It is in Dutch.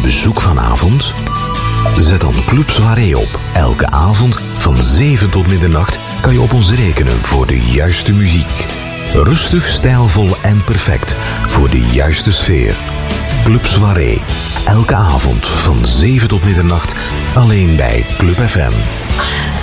bezoek vanavond? Zet dan Club Soirée op. Elke avond van 7 tot middernacht kan je op ons rekenen voor de juiste muziek. Rustig, stijlvol en perfect voor de juiste sfeer. Club Soirée. Elke avond van 7 tot middernacht alleen bij Club FM.